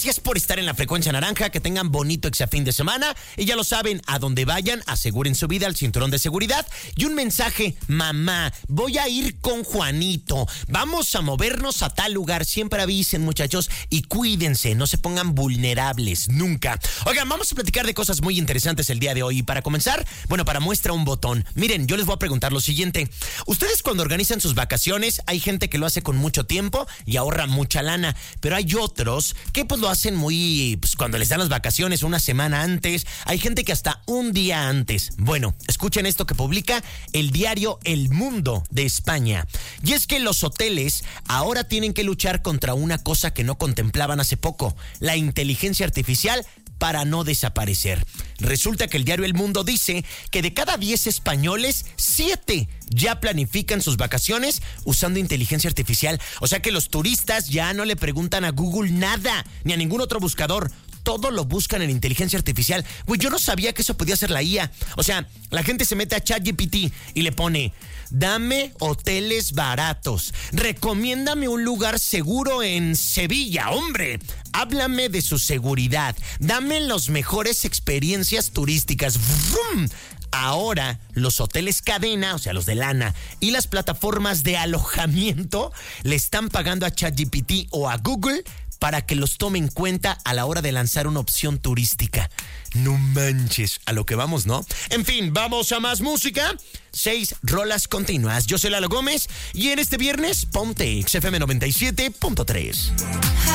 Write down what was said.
Gracias por estar en la frecuencia naranja, que tengan bonito exafín de semana. Y ya lo saben, a donde vayan, aseguren su vida, al cinturón de seguridad. Y un mensaje: mamá, voy a ir con Juanito, vamos a movernos a tal lugar. Siempre avisen, muchachos, y cuídense, no se pongan vulnerables, nunca. Oigan, vamos a platicar de cosas muy interesantes el día de hoy. Y para comenzar, bueno, para muestra un botón. Miren, yo les voy a preguntar lo siguiente. Ustedes, cuando organizan sus vacaciones, hay gente que lo hace con mucho tiempo y ahorra mucha lana, pero hay otros que pues lo hacen muy, pues cuando les dan las vacaciones una semana antes. Hay gente que hasta un día antes. Bueno, escuchen esto que publica el diario El Mundo de España. Y es que los hoteles ahora tienen que luchar contra una cosa que no contemplaban hace poco: la inteligencia artificial, para no desaparecer. Resulta que el diario El Mundo dice que de cada 10 españoles, 7 ya planifican sus vacaciones usando inteligencia artificial. O sea que los turistas ya no le preguntan a Google nada, ni a ningún otro buscador. Todo lo buscan en inteligencia artificial. Güey, yo no sabía que eso podía ser la IA. O sea, la gente se mete a ChatGPT y le pone: dame hoteles baratos, recomiéndame un lugar seguro en Sevilla, hombre, háblame de su seguridad, dame las mejores experiencias turísticas. ¡Vrum! Ahora, los hoteles cadena, o sea, los de lana, y las plataformas de alojamiento le están pagando a ChatGPT o a Google para que los tome en cuenta a la hora de lanzar una opción turística. No manches, a lo que vamos, ¿no? En fin, vamos a más música. 6 rolas continuas. Yo soy Lalo Gómez y en este viernes, ponte XFM 97.3.